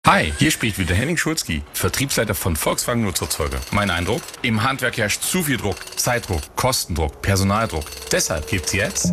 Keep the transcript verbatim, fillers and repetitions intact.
Hi, hier spricht wieder Henning Schulzki, Vertriebsleiter von Volkswagen Nutzerzeuger. Mein Eindruck? Im Handwerk herrscht zu viel Druck, Zeitdruck, Kostendruck, Personaldruck. Deshalb gibt's jetzt